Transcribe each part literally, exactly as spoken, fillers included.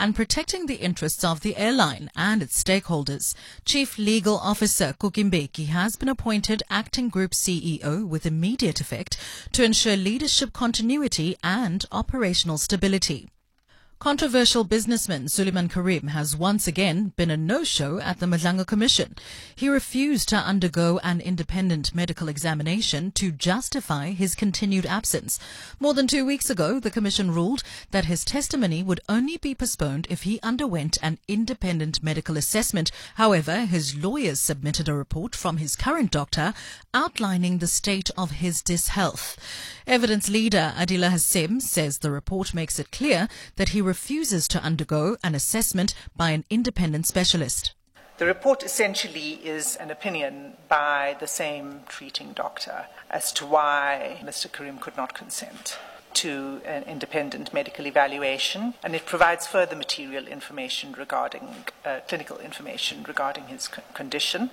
and protecting the interests of the airline and its stakeholders. Chief Legal Officer Kuki Mbeki has been appointed acting group C E O with immediate effect to ensure leadership continuity and operational stability. Controversial businessman Suleiman Karim has once again been a no-show at the Madlanga Commission. He refused to undergo an independent medical examination to justify his continued absence. More than two weeks ago, the Commission ruled that his testimony would only be postponed if he underwent an independent medical assessment. However, his lawyers submitted a report from his current doctor outlining the state of his dishealth. Evidence leader Adila Hassem says the report makes it clear that he refuses to undergo an assessment by an independent specialist. The report essentially is an opinion by the same treating doctor as to why Mister Karim could not consent to an independent medical evaluation, and it provides further material information regarding, uh, clinical information regarding his c- condition.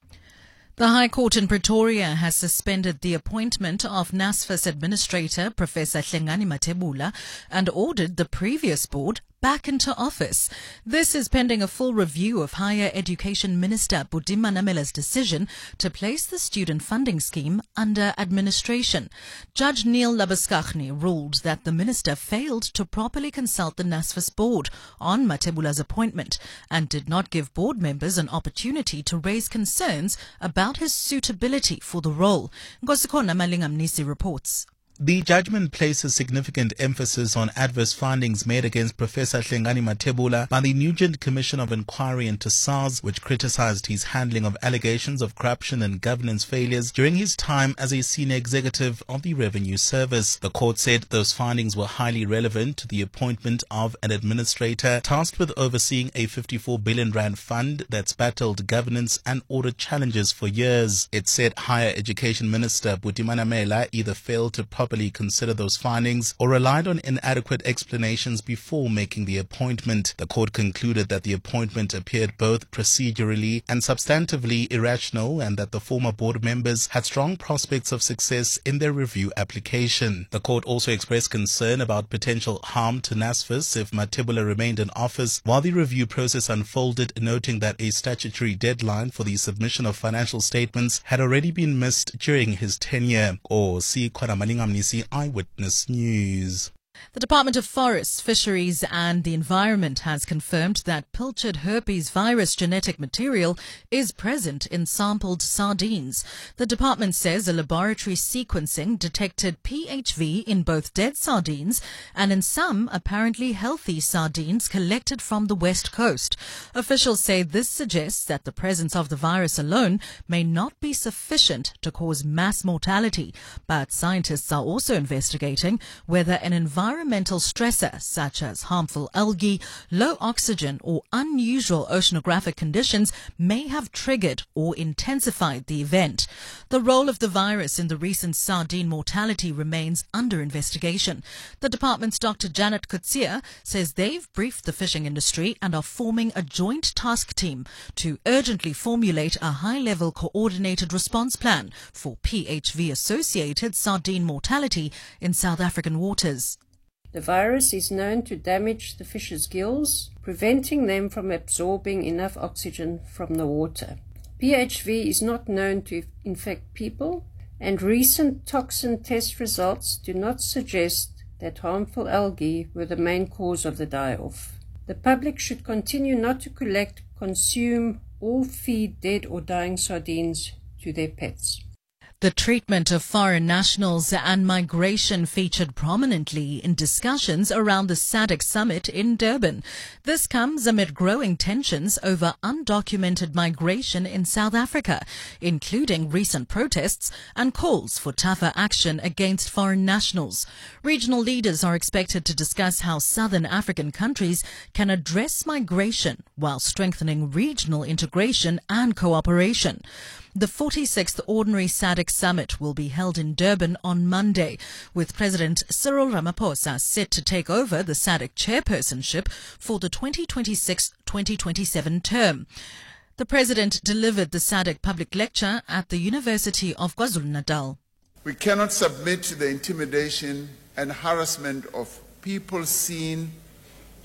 The High Court in Pretoria has suspended the appointment of NSFAS Administrator Professor Hlengani Mathebula and ordered the previous board back into office. This is pending a full review of Higher Education Minister Buti Manamela's decision to place the student funding scheme under administration. Judge Neil Labuskaghni ruled that the minister failed to properly consult the NSFAS board on Mathebula's appointment and did not give board members an opportunity to raise concerns about his suitability for the role. Nkosikhona Malingamnisi reports. The judgment places significant emphasis on adverse findings made against Professor Hlengani Mathebula by the Nugent Commission of Inquiry into SARS, which criticized his handling of allegations of corruption and governance failures during his time as a senior executive of the Revenue Service. The court said those findings were highly relevant to the appointment of an administrator tasked with overseeing a fifty-four billion rand fund that's battled governance and audit challenges for years. It said Higher Education Minister Buti Manamela either failed to properly consider those findings or relied on inadequate explanations before making the appointment. The court concluded that the appointment appeared both procedurally and substantively irrational and that the former board members had strong prospects of success in their review application. The court also expressed concern about potential harm to NSFAS if Mathebula remained in office while the review process unfolded, noting that a statutory deadline for the submission of financial statements had already been missed during his tenure. Or see Malingamnisi Eyewitness News. The Department of Forests, Fisheries and the Environment has confirmed that pilchard herpes virus genetic material is present in sampled sardines. The department says a laboratory sequencing detected P H V in both dead sardines and in some apparently healthy sardines collected from the West Coast. Officials say this suggests that the presence of the virus alone may not be sufficient to cause mass mortality, but scientists are also investigating whether an environmental Environmental stressor such as harmful algae, low oxygen or unusual oceanographic conditions may have triggered or intensified the event. The role of the virus in the recent sardine mortality remains under investigation. The department's Doctor Janet Kutsia says they've briefed the fishing industry and are forming a joint task team to urgently formulate a high-level coordinated response plan for P H V-associated sardine mortality in South African waters. The virus is known to damage the fish's gills, preventing them from absorbing enough oxygen from the water. P H V is not known to infect people, and recent toxin test results do not suggest that harmful algae were the main cause of the die-off. The public should continue not to collect, consume, or feed dead or dying sardines to their pets. The treatment of foreign nationals and migration featured prominently in discussions around the SADC summit in Durban. This comes amid growing tensions over undocumented migration in South Africa, including recent protests and calls for tougher action against foreign nationals. Regional leaders are expected to discuss how southern African countries can address migration while strengthening regional integration and cooperation. The forty-sixth Ordinary SADC Summit will be held in Durban on Monday, with President Cyril Ramaphosa set to take over the SADC chairpersonship for the twenty twenty-six twenty twenty-seven term. The President delivered the SADC public lecture at the University of KwaZulu-Natal. We cannot submit to the intimidation and harassment of people seen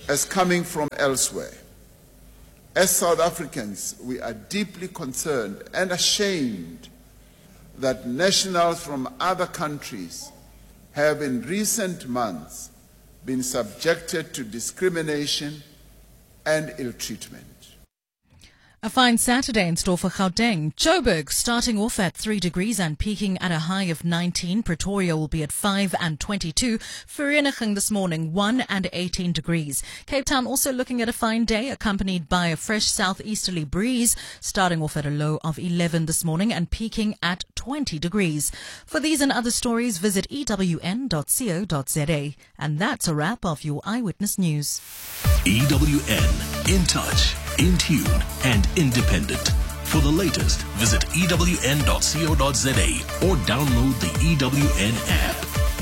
as coming from elsewhere. As South Africans, we are deeply concerned and ashamed that nationals from other countries have in recent months been subjected to discrimination and ill treatment. A fine Saturday in store for Gauteng. Joburg starting off at three degrees and peaking at a high of nineteen. Pretoria will be at five and twenty-two. Vereeniging this morning one and eighteen degrees. Cape Town also looking at a fine day accompanied by a fresh southeasterly breeze starting off at a low of eleven this morning and peaking at twenty degrees. For these and other stories visit e w n dot co dot z a. And that's a wrap of your Eyewitness News. E W N, in touch, in tune and independent. For the latest, visit e w n dot co dot z a or download the E W N app.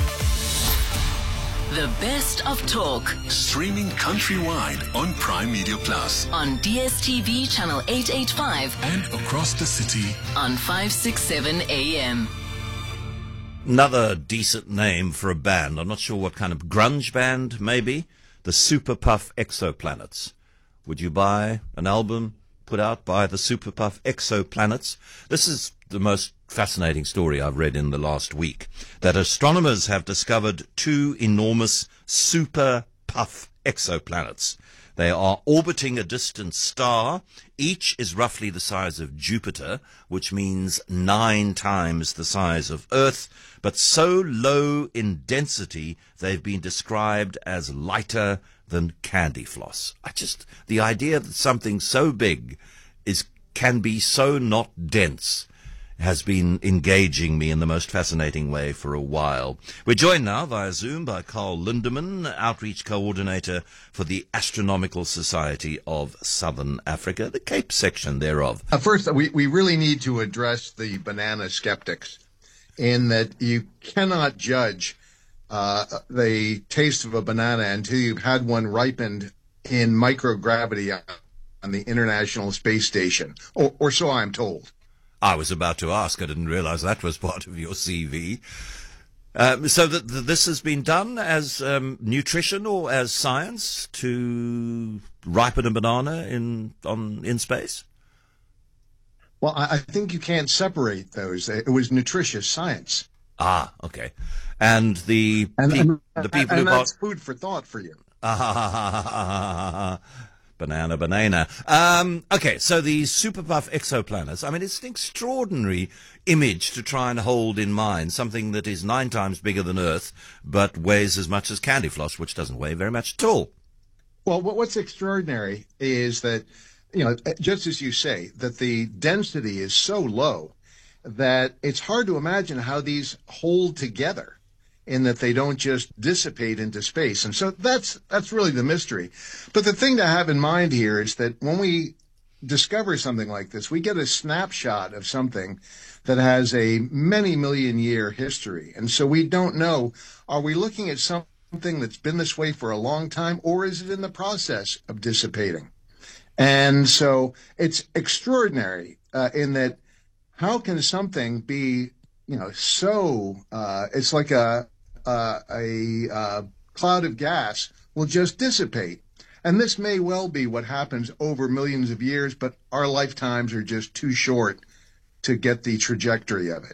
The best of talk. Streaming countrywide on Prime Media Plus. On D S T V channel eight eighty-five. And across the city. On five sixty-seven A M. Another decent name for a band. I'm not sure what kind of grunge band, maybe. The Super Puff Exoplanets. Would you buy an album put out by the Super Puff Exoplanets? This is the most fascinating story I've read in the last week. That astronomers have discovered two enormous super puff exoplanets. They are orbiting a distant star. Each is roughly the size of Jupiter, which means nine times the size of Earth, but so low in density they've been described as lighter than candy floss. I just, the idea that something so big is can be so not dense has been engaging me in the most fascinating way for a while. We're joined now via Zoom by Carl Lindemann, Outreach Coordinator for the Astronomical Society of Southern Africa, the Cape section thereof. Uh, first, we, we really need to address the banana skeptics in that you cannot judge uh, the taste of a banana until you've had one ripened in microgravity on the International Space Station, or, or so I'm told. I was about to ask. I didn't realize that was part of your C V. Um, so that this has been done as um, nutrition or as science to ripen a banana in on in space? Well, I, I think you can't separate those. It was nutritious science. Ah, okay. And the and, pe- and, the people and who that's bought food for thought for you. Ah, banana, banana. Um, okay, so the Super Puff exoplanets, I mean, it's an extraordinary image to try and hold in mind, something that is nine times bigger than Earth, but weighs as much as candy floss, which doesn't weigh very much at all. Well, what's extraordinary is that, you know, just as you say, that the density is so low that it's hard to imagine how these hold together, in that they don't just dissipate into space. And so that's that's really the mystery. But the thing to have in mind here is that when we discover something like this, we get a snapshot of something that has a many million year history. And so we don't know, are we looking at something that's been this way for a long time, or is it in the process of dissipating? And so it's extraordinary uh, in that how can something be, you know, so, uh, it's like a, Uh, a uh, cloud of gas will just dissipate. And this may well be what happens over millions of years, but our lifetimes are just too short to get the trajectory of it.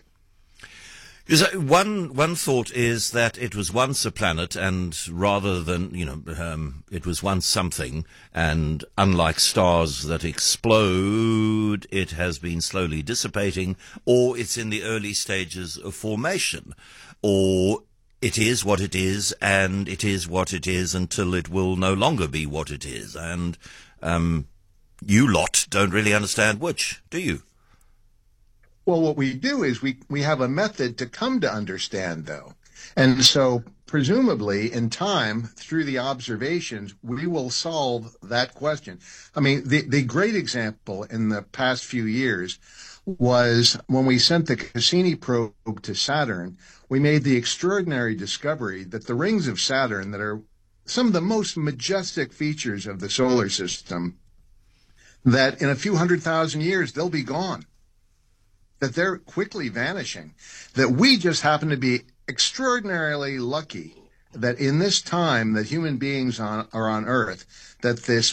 One one thought is that it was once a planet, and rather than, you know, um, it was once something, and unlike stars that explode, it has been slowly dissipating, or it's in the early stages of formation, or it is what it is, and it is what it is until it will no longer be what it is. And um, you lot don't really understand which, do you? Well, what we do is we, we have a method to come to understand, though. And so presumably in time, through the observations, we will solve that question. I mean, the, the great example in the past few years was when we sent the Cassini probe to Saturn. We made the extraordinary discovery that the rings of Saturn, that are some of the most majestic features of the solar system, that in a few hundred thousand years, they'll be gone, that they're quickly vanishing, that we just happen to be extraordinarily lucky that in this time that human beings on, are on Earth, that this